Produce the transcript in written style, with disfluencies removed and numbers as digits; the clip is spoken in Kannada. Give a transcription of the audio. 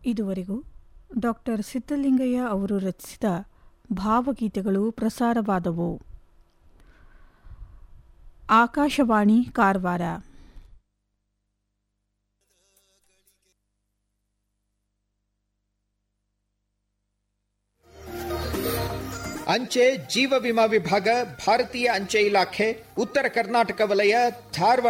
ಇದುವರೆಗೂ ಡಾಕ್ಟರ್ ಸಿದ್ದಲಿಂಗಯ್ಯ ಅವರು ರಚಿಸಿದ ಭಾವಗೀತೆಗಳು ಪ್ರಸಾರವಾದವು. ಆಕಾಶವಾಣಿ ಕಾರವಾರ. ಅಂಚೆ ಜೀವ ವಿಮಾ ವಿಭಾಗ, ಭಾರತೀಯ ಅಂಚೆ ಇಲಾಖೆ, ಉತ್ತರ ಕರ್ನಾಟಕ ವಲಯ, ಧಾರವಾಡ